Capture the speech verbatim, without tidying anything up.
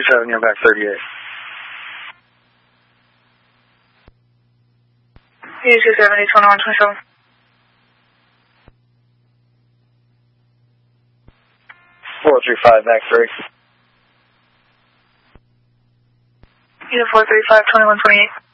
seven, you're back thirty-eight. U two seventy, twenty-one twenty-seven. four three five, back three. U four three five, twenty-one twenty-eight.